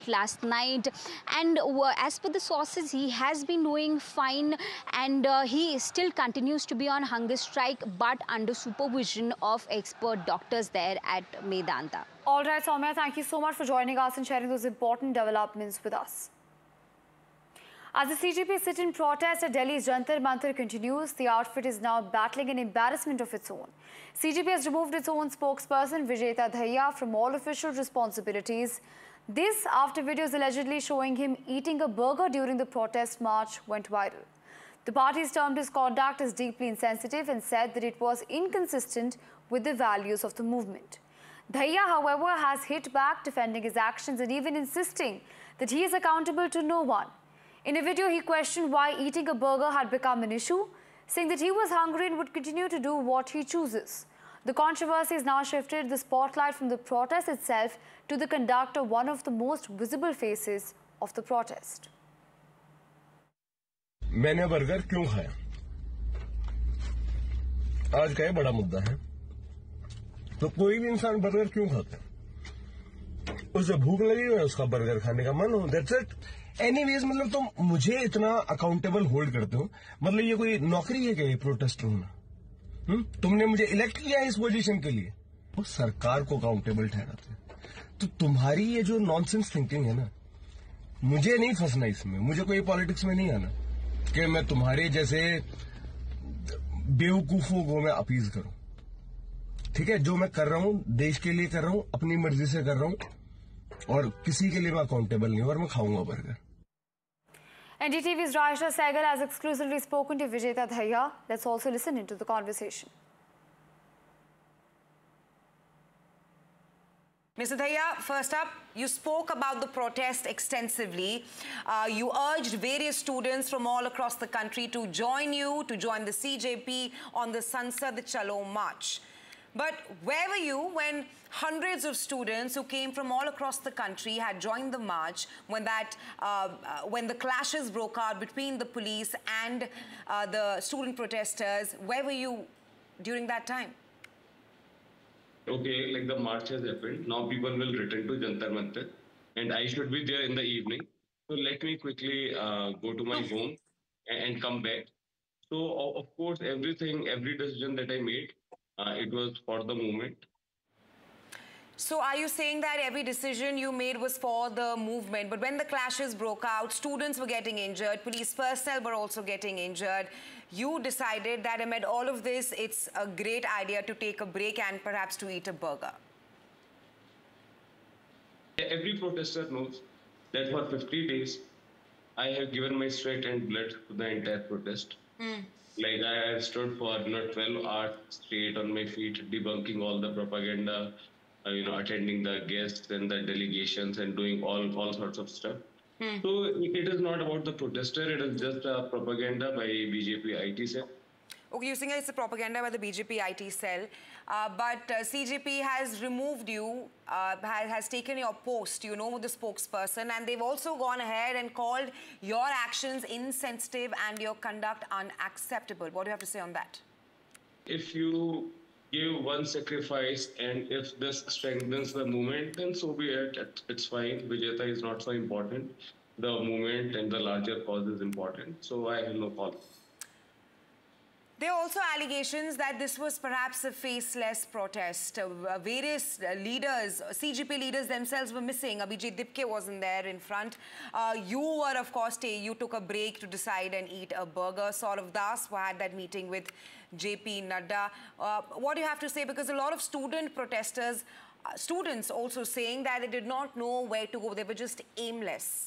last night, and as per the sources he has been doing fine, and he still continues to be on hunger strike but under supervision of expert doctors there at Medanta. All right, Soumya, thank you so much for joining us and sharing those important developments with us. As the CJP sit-in protest at Delhi's Jantar Mantar continues, the outfit is now battling an embarrassment of its own. CJP has removed its own spokesperson, Vijeta Dahiya, from all official responsibilities. This after videos allegedly showing him eating a burger during the protest march went viral. The parties termed his conduct as deeply insensitive and said that it was inconsistent with the values of the movement. Dahiya, however, has hit back, defending his actions and even insisting that he is accountable to no one. In a video, he questioned why eating a burger had become an issue, saying that he was hungry and would continue to do what he chooses. The controversy has now shifted the spotlight from the protest itself to the conduct of one of the most visible faces of the protest. मैंने burger क्यों खाया? आज का ये बड़ा मुद्दा है। तो कोई भी इंसान बर्गर क्यों खाता है? उसे भूख लगी हो, उसका बर्गर खाने का मन हो, दैट्स इट। एनीवेज, मतलब तुम मुझे इतना अकाउंटेबल होल्ड करते हो, मतलब ये कोई नौकरी है क्या ये प्रोटेस्टर होना? तुमने मुझे इलेक्ट किया है इस पोजीशन के लिए, वो सरकार को अकाउंटेबल ठहराते। तो तुम्हारी ये जो नॉनसेंस थिंकिंग है ना, मुझे नहीं फंसना इसमें, मुझे कोई पॉलिटिक्स में नहीं आना कि मैं तुम्हारे जैसे बेवकूफों को मैं अपीज करूं। ठीक है, जो मैं कर रहा हूं देश के लिए कर रहा हूं, अपनी मर्जी से कर रहा हूं, और किसी के लिए मैं अकाउंटेबल नहीं हूं, और मैं खाऊंगा burger. NDTV's Raisha Sehgal has exclusively spoken to Vijeta Dahiya. Let's also listen into the conversation. Mr. Dahiya, first up, you spoke about the protest extensively. You urged various students from all across the country to join you, to join the CJP on the Sansad Chalo march. But where were you when hundreds of students who came from all across the country had joined the march when the clashes broke out between the police and the student protesters? Where were you during that time? Okay, like the march has happened. Now people will return to Jantar Mantar, and I should be there in the evening. So let me quickly go to my home and come back. So of course, every decision that I made, it was for the movement. So are you saying that every decision you made was for the movement, but when the clashes broke out, students were getting injured, police personnel were also getting injured, you decided that amid all of this, it's a great idea to take a break and perhaps to eat a burger? Every protester knows that for 50 days, I have given my sweat and blood to the entire protest. Like I have stood for 12 hours straight on my feet, debunking all the propaganda, attending the guests and the delegations and doing all sorts of stuff. So it is not about the protester, it is just a propaganda by BJP IT cell. Okay, you're saying it's a propaganda by the BJP IT cell, but CJP has removed you, has taken your post, the spokesperson, and they've also gone ahead and called your actions insensitive and your conduct unacceptable. What do you have to say on that? If you give one sacrifice and if this strengthens the movement, then so be it. It's fine. Vijeta is not so important. The movement and the larger cause is important. So I have no problem. There are also allegations that this was perhaps a faceless protest. Various leaders, CJP leaders themselves were missing. Abhijit Dipke wasn't there in front. You were, of course, you took a break to decide and eat a burger. Saurav Das had that meeting with JP Nadda. What do you have to say? Because a lot of student protesters, students also saying that they did not know where to go. They were just aimless.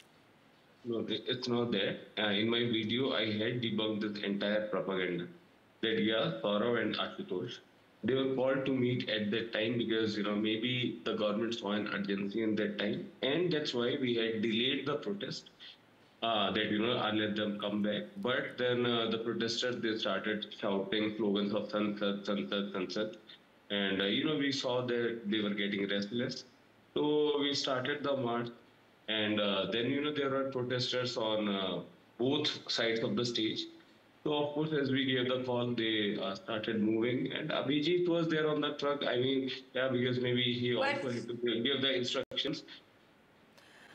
No, it's not there. In my video, I had debunked this entire propaganda. That Saurav and Ashutosh, they were called to meet at that time because, maybe the government saw an urgency in that time. And that's why we had delayed the protest. That, I let them come back. But then the protesters, they started shouting slogans of Sansad, Sansad, Sansad. And, we saw that they were getting restless. So we started the march. And then, there were protesters on both sides of the stage. So, of course, as we gave the call, they started moving. And Abhijit was there on the truck. I mean, yeah, because maybe he also had to give the instructions.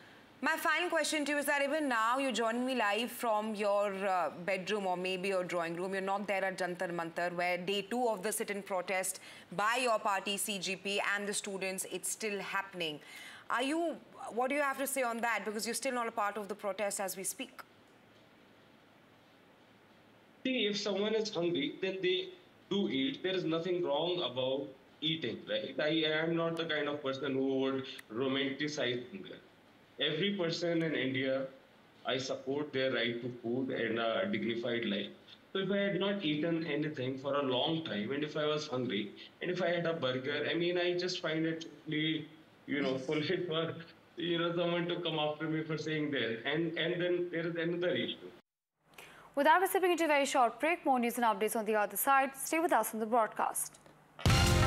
My final question to you is that even now you're joining me live from your bedroom or maybe your drawing room. You're not there at Jantar Mantar, where day 2 of the sit-in protest by your party, CGP, and the students, it's still happening. What do you have to say on that? Because you're still not a part of the protest as we speak. See, if someone is hungry, then they do eat. There is nothing wrong about eating, right? I am not the kind of person who would romanticize hunger. Every person in India, I support their right to food and a dignified life. So if I had not eaten anything for a long time, and if I was hungry, and if I had a burger, I mean, I just find it totally, foolish for, someone to come after me for saying that. And then there is another issue. With that, we're stepping into a very short break. More news and updates on the other side. Stay with us on the broadcast.